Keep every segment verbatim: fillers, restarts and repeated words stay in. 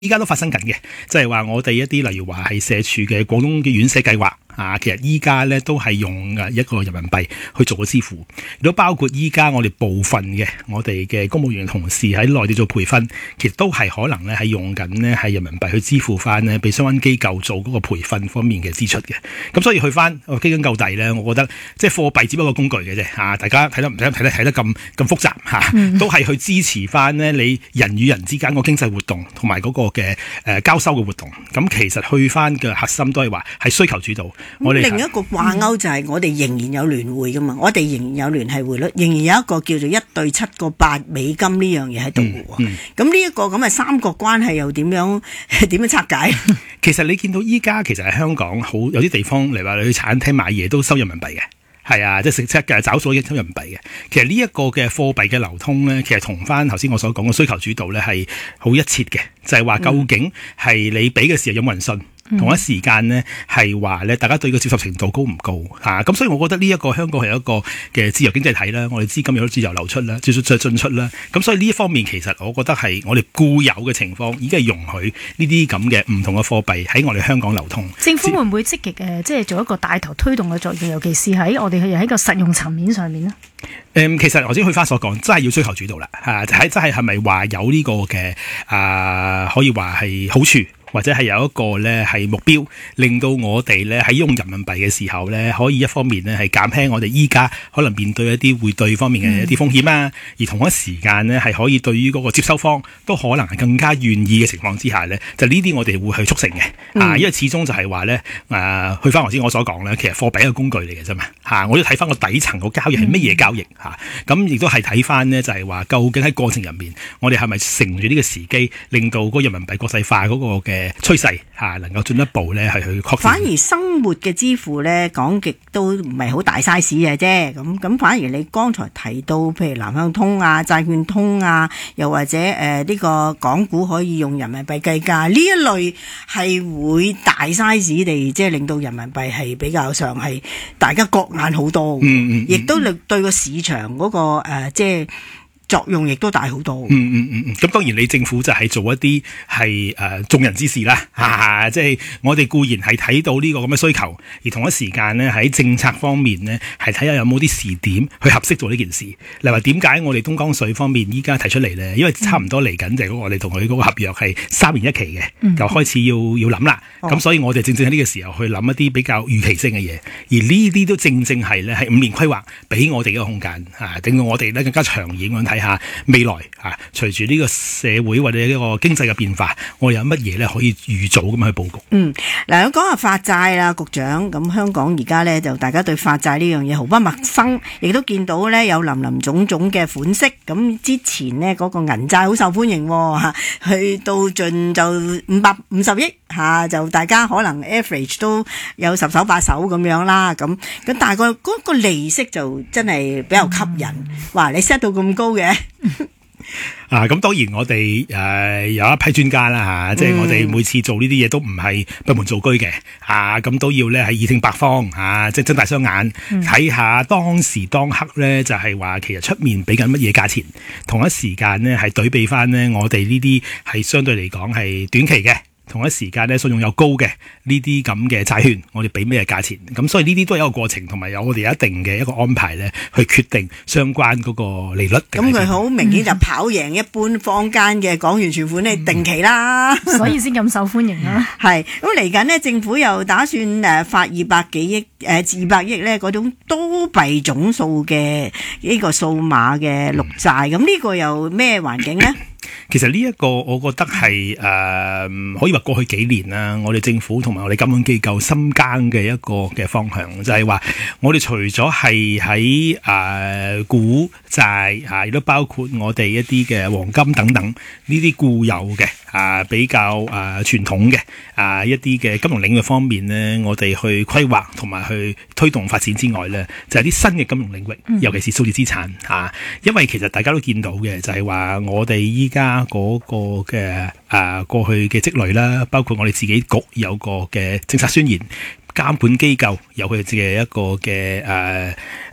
依家都發生緊嘅，即係話我哋一啲例如話係社署嘅廣東嘅院舍計劃啊，其實依家咧都係用誒一個人民幣去做個支付，亦都包括依家我哋部分嘅我哋嘅公務員同事喺內地做培訓，其實都係可能咧係用緊呢係人民幣去支付翻呢俾相關機構做嗰個培訓方面嘅支出嘅。咁所以去翻基根究底咧，我覺得即係貨幣只不過工具嘅啫嚇，大家睇得唔使睇得睇得咁咁複雜嚇，嗯、都係去支持翻呢你人與人之間個經濟活動同埋嗰個嘅誒、呃、交收嘅活動。咁其實去翻嘅核心都係話係需求主導。我哋另一個掛鈎就係我哋仍然有聯匯噶嘛，我哋仍然有聯繫匯率，仍然有一個叫做一對七個八美金呢樣嘢喺度喎。咁呢一個咁嘅三角關係又點樣點樣拆解？ 其實你見到依家其實喺香港好有啲地方嚟話你去餐廳買嘢都收人民幣嘅。係啊，即係食七嘅找數已經收人民幣嘅。其實呢一個嘅貨幣嘅流通咧，其實同翻頭先我所講嘅需求主導咧係好一切嘅，就係、是、話究竟係你俾嘅時候有冇人信？嗯、同一時間呢，係話咧，大家對個接受程度高唔高嚇？咁、啊、所以我覺得呢一個香港係一個嘅自由經濟體啦，我哋資金有自由流出啦，自由進出啦。咁所以呢一方面其實我覺得係我哋固有嘅情況，已經係容許呢啲咁嘅唔同嘅貨幣喺我哋香港流通。 政府會唔會積極誒，即係做一個帶頭推動嘅作用，尤其是喺我哋喺個實用層面上面呢？ 誒、嗯，其實頭先去翻所講，真係要需求主導啦嚇，喺真係係咪話有呢個嘅啊、呃，可以話係好處？或者係有一個咧係目標，令到我哋咧喺用人民幣嘅時候咧，可以一方面咧係減輕我哋依家可能面對一啲匯兌方面嘅一啲風險啊，嗯、而同一時間咧係可以對於嗰個接收方都可能係更加願意嘅情況之下咧，就呢啲我哋會去促成嘅、嗯、啊，因為始終就係話咧誒，去翻頭先我所講咧，其實貨幣係一個工具嚟嘅啫嘛嚇，我都睇翻個底層個交易係乜嘢交易嚇，咁亦都係睇翻呢，就係話究竟喺過程入面，我哋係咪乘住呢個時機，令到嗰人民幣國際化嗰個嘅趨勢嚇能夠進一步咧係去確。 反而生活嘅支付咧講極都唔係好大 size 嘅啫，咁咁反而你剛才提到譬如南向通啊、債券通啊，又或者誒呢、呃這個港股可以用人民幣計價呢一類係會大 size 地即係令到人民幣係比較上係大家各眼好多，嗯嗯，亦、嗯、都令對個市場嗰、那個誒、呃、即係。作用亦都大好多。嗯嗯嗯嗯，咁當然你政府就係做一啲係誒眾人之事啦，嚇、啊，即係我哋固然係睇到呢個咁嘅需求，而同一時間呢，喺政策方面呢，係睇下有冇啲時點去合適做呢件事。例如話點解我哋東江水方面依家提出嚟呢？因為差唔多嚟緊就係我哋同佢嗰個合約係三年一期嘅，嗯、就開始要要諗啦。咁、哦、所以我哋正正喺呢個時候去諗一啲比較預期性嘅嘢，而呢啲都正正係呢係五年規劃俾我哋嘅空間嚇，令到我哋呢更加長遠咁睇。下未來啊，隨住呢個社會或者呢個經濟嘅變化，我哋有乜嘢咧可以預早咁去佈局？嗯， 嗱，我講下發債啦，局長。咁香港而家咧就大家對發債呢樣嘢毫不陌生，亦都見到咧有林林總總嘅款式。咁之前呢嗰個銀債好受歡迎喎，去到盡就五百五十億嚇，就大家可能 average 都有十手八手咁樣啦。咁咁但係個嗰個利息就真係比較吸引。哇！你 set 到咁高嘅？ 啊，咁當然我哋誒、呃、有一批專家啦吓、啊，即係我哋每次做呢啲嘢都唔係閉門造車嘅，啊，咁都要咧係耳聽八方，啊，即係睜大雙眼睇下當時當刻咧，就係話其實出面俾緊乜嘢價錢，同一時間呢係對比翻呢我哋呢啲係相對嚟講係短期嘅。同一時間咧，信用又高嘅呢啲咁嘅債券，我哋俾咩價錢？咁所以呢啲都係一個過程，同埋有我哋有一定嘅一個安排咧，去決定相關嗰個利率。 咁佢好明顯就跑贏一般坊間嘅港元存款咧定期啦， 嗯、所以先咁受歡迎啦。 係咁嚟緊呢，政府又打算誒發二百幾億誒二百億咧嗰種多幣總數嘅呢個數碼嘅綠債，咁呢、嗯、個又咩環境呢？ 其實呢一個我覺得係誒、呃、可以話過去幾年啦，我哋政府同埋我哋監管機構深耕嘅一個嘅方向，就係、是、話我哋除咗係喺誒股債啊，亦都包括我哋一啲嘅黃金等等呢啲固有嘅啊比較誒傳統嘅啊一啲嘅金融領域方面呢，我哋去規劃同埋去推動發展之外呢，就係、是、啲新嘅金融領域，尤其是數字資產啊，因為其實大家都見到嘅就係話我哋依家嗰個嘅啊過去嘅積累啦，包括我哋自己局有個嘅政策宣言，監管機構有佢嘅一個嘅誒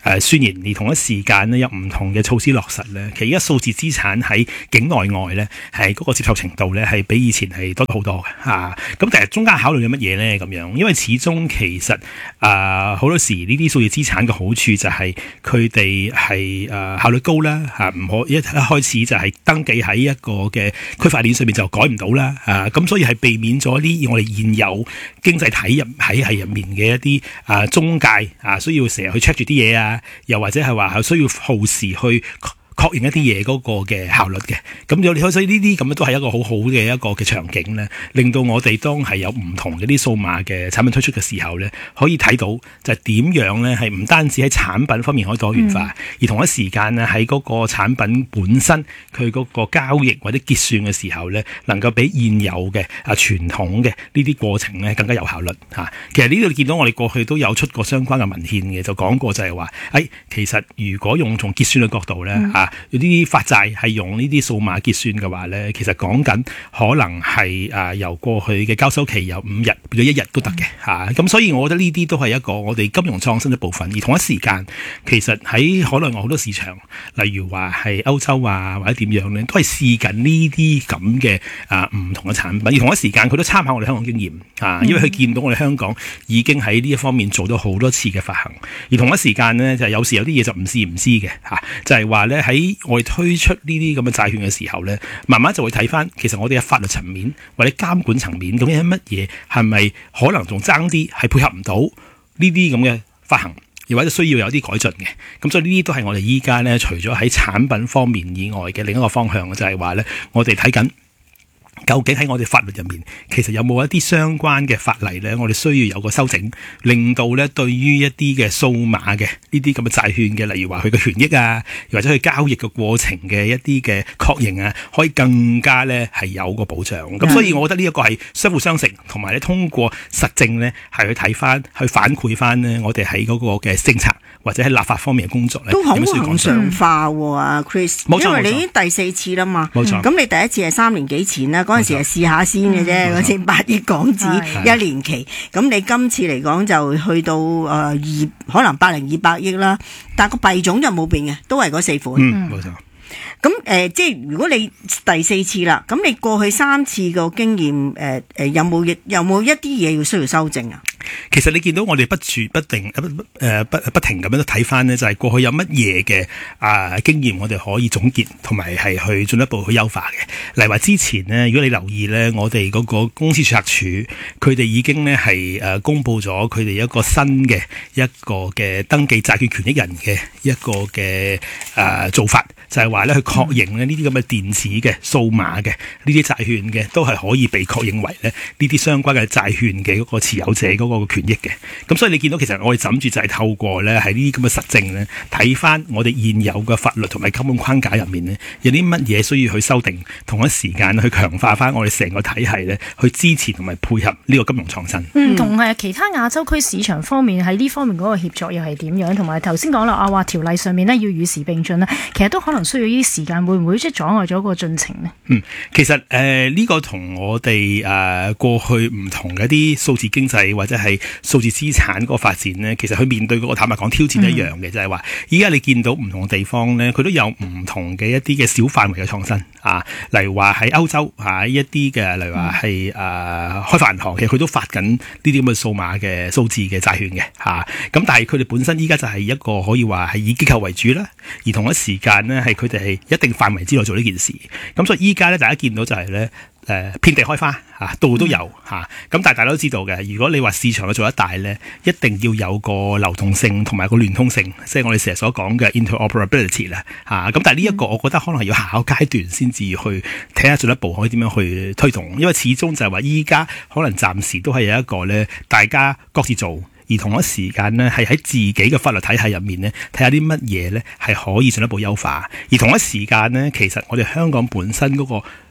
誒宣言，而同一時間呢，有唔同嘅措施落實咧，其實而家數字資產喺境內外咧係嗰個接受程度咧係比以前係多好多嘅嚇。咁其實中間考慮緊乜嘢咧咁樣？因為始終其實啊好、呃、多時呢啲數字資產嘅好處就係佢哋係誒效率高啦嚇，唔可一一開始就係登記喺一個嘅區塊鏈上面就改唔到啦啊，咁所以係避免咗啲我哋現有經濟體入喺係入面嘅一啲啊中介啊需要成日去 check 住啲嘢啊，又或者係話係需要耗時去確認一啲嘢嗰個嘅效率嘅，咁有所以呢啲咁樣都係一個好好嘅一個嘅場景咧，令到我哋當係有唔同嘅啲數碼嘅產品推出嘅時候咧，可以睇到就係點樣咧係唔單止喺產品方面可以多元化，嗯、而同一時間咧喺嗰個產品本身佢嗰個交易或者結算嘅時候咧，能夠比現有嘅啊傳統嘅呢啲過程咧更加有效率嚇、啊。其實呢度見到我哋過去都有出過相關嘅文獻嘅，就講過就係話，誒、哎、其實如果用從結算嘅角度咧嚇。嗯啊有啲發債係用呢啲數碼結算嘅話咧，其實講緊可能係啊由過去嘅交收期由五日變咗一日都得嘅嚇。咁、嗯、所以我覺得呢啲都係一個我哋金融創新嘅部分。而同一時間，其實喺海內外好多市場，例如話係歐洲啊或者點樣咧，都係試緊呢啲咁嘅啊唔同嘅產品。而同一時間，佢都參考我哋香港經驗啊，因為佢見到我哋香港已經喺呢一方面做咗好多次嘅發行。而同一時間呢，就係有時有啲嘢就唔試唔知嘅嚇，就係話咧喺我哋推出呢啲咁嘅債券嘅時候咧，慢慢就會睇翻，其實我哋嘅法律層面或者監管層面究竟係乜嘢，係咪可能仲爭啲係配合唔到呢啲咁嘅發行，又或者需要有啲改進嘅。咁所以呢啲都係我哋依家咧，除咗喺產品方面以外嘅另一個方向，就係話咧，我哋睇緊。究竟喺我哋法律入面，其實有冇一啲相關嘅法例咧？我哋需要有個修整，令到咧對於一啲嘅數碼嘅呢啲咁嘅債券嘅，例如話佢嘅權益啊，又或者佢交易嘅過程嘅一啲嘅確認啊，可以更加咧係有個保障。咁、嗯、所以我覺得呢一個係相輔相成，同埋咧通過實證咧係去睇翻，去反饋翻咧我哋喺嗰個嘅政策或者喺立法方面嘅工作咧， 都好恆常化喎啊 Chris， 冇錯， 因為你已經第四次啦嘛， 冇錯。 咁你第一次係三年幾前啦。嗰陣時係試下先嘅啫，嗰次八億港紙一年期，咁你今次嚟講就去到誒二、呃、可能百零二百億啦，但係個幣種就冇變嘅，都係嗰四款。 嗯，冇錯。 咁誒、呃，即係如果你第四次啦，咁你過去三次個經驗，誒、呃、誒，有冇有冇一啲嘢要需要修正啊？ 其實你見到我哋不住不定誒不、呃、不，不停咁樣睇翻呢，就係、是、過去有乜嘢嘅啊經驗，我哋可以總結同埋係去進一步去優化嘅。例如話之前呢，如果你留意呢，我哋嗰個公司註冊處，佢哋已經呢係誒公佈咗佢哋一個新嘅一個嘅登記債券權益人嘅一個嘅誒、呃、做法，就係話咧去確認咧呢啲咁嘅電子嘅數碼嘅呢啲債券嘅，都係可以被確認為咧呢啲相關嘅債券嘅嗰個持有者嗰個權益嘅。咁所以你見到其實我哋諗住就係透過咧喺呢啲咁嘅實證咧，睇翻我哋現有嘅法律同埋監管框架入面呢，有啲乜嘢需要去修訂，同一時間去強化翻我哋成個體系咧，去支持同埋配合呢個金融創新。 嗯，同誒其他亞洲區市場方面喺呢方面嗰個協作又係點樣？同埋頭先講啦，啊話條例上面呢要與時並進呢，其實都可能需要呢啲時間，會唔會即係阻礙咗個進程呢？ 嗯，其實誒呢、呃這個同我哋誒、呃、過去唔同嘅一啲數字經濟或者係數字資產嗰個發展呢，其實佢面對嗰個坦白講挑戰一樣嘅，嗯、就係話依家你見到唔同嘅地方呢，佢都有唔同嘅一啲嘅小範圍嘅創新啊，例如話喺歐洲啊一啲嘅，例如話係誒開發銀行嘅，佢都發緊呢啲咁嘅數碼嘅數字嘅債券嘅嚇，咁、啊、但係佢哋本身依家就係一個可以話係以機構為主啦，而同一時間呢，係佢哋係一定範圍之內做呢件事，咁所以依家咧大家見到就係咧誒遍地開花嚇，度度都有嚇，咁、啊、但係大家都知道嘅，如果你話市場嘅做得大咧，一定要有個流動性同埋個聯通性，即係我哋成日所講嘅 interoperability 啦、啊、嚇，咁但係呢一個我覺得可能要下個階段先至去睇下進一步可以點樣去推動，因為始終就係話依家可能暫時都係有一個咧，大家各自做。而同一時間呢，係喺自己嘅法律體系入面呢，睇下啲乜嘢呢係可以進一步優化。而同一時間呢，其實我哋香港本身嗰個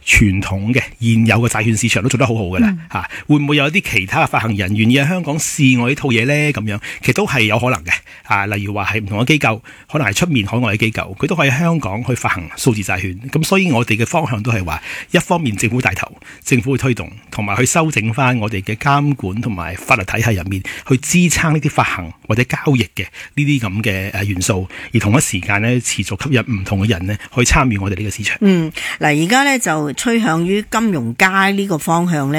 傳統嘅現有嘅債券市場都做得好好㗎啦嚇，會唔會有一啲其他嘅發行人願意喺香港試我呢套嘢咧？咁樣其實都係有可能嘅啊。例如話係唔同嘅機構，可能係出面海外嘅機構，佢都可以喺香港去發行數字債券。咁所以我哋嘅方向都係話，一方面政府帶頭，政府去推動，同埋去修正翻我哋嘅監管同埋法律體系入面去支撐呢啲發行或者交易嘅呢啲咁嘅誒元素，而同一時間咧持續吸引唔同嘅人咧去參與我哋呢個市場。 嗯，嗱，而家咧就趨向於金融街呢個方向咧。